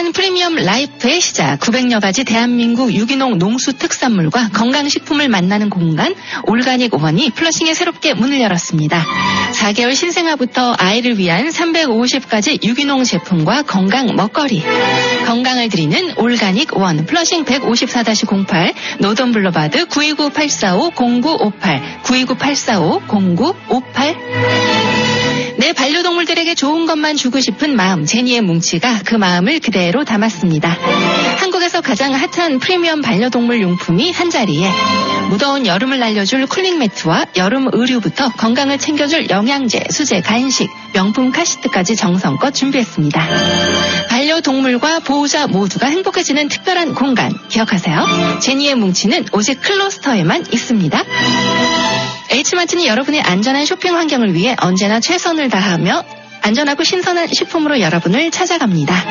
올가닉 프리미엄 라이프의 시작, 900여 가지 대한민국 유기농 농수 특산물과 건강식품을 만나는 공간 올가닉 원이 플러싱에 새롭게 문을 열었습니다. 4개월 신생아부터 아이를 위한 350가지 유기농 제품과 건강 먹거리, 건강을 드리는 올가닉 원, 플러싱 154-08, 노던 블루바드 929-845-0958, 929-845-0958. 내 반려동물들에게 좋은 것만 주고 싶은 마음, 제니의 뭉치가 그 마음을 그대로 담았습니다. 한국에서 가장 핫한 프리미엄 반려동물 용품이 한자리에, 무더운 여름을 날려줄 쿨링 매트와 여름 의류부터 건강을 챙겨줄 영양제, 수제, 간식, 명품 카시트까지 정성껏 준비했습니다. 반려동물과 보호자 모두가 행복해지는 특별한 공간, 기억하세요. 제니의 뭉치는 오직 클로스터에만 있습니다. H마트는 여러분의 안전한 쇼핑 환경을 위해 언제나 최선을 다하며 안전하고 신선한 식품으로 여러분을 찾아갑니다.